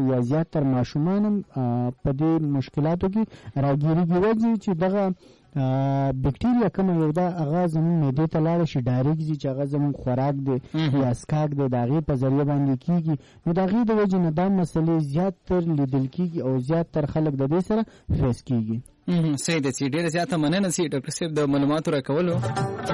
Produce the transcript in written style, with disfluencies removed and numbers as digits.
یا زیات تر ماشومان هم په دې مشکلاتو کې راګیرېږي. وجې چې دغه بکټیریا کومه یو ده هغه زموږ معدې ته لاړه شي ډایرکټ ځي چې هغه زموږ خوراک دی یا اسکاک دی د هغې په ذریعه باندې کېږي. نو د هغې د وجې نه دا مسلې زیات تر لیدل کېږي او زیات تر خلک د دې سره فیس کېږي. صحیح ده چې ډېره زیاته مننه چې ډاکټر صاحب د معلوماتو راکولو.